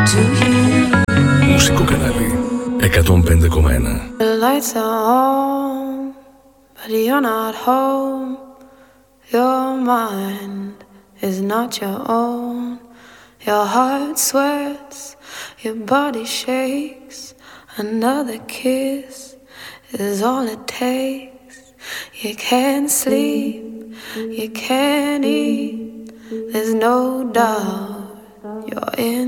Μουσικό κανάλι 105,1. The lights are on, but you're not home. Your mind is not your own. Your heart sweats, your body shakes. Another kiss is all it takes. You can't sleep, you can't eat. There's no doubt you're in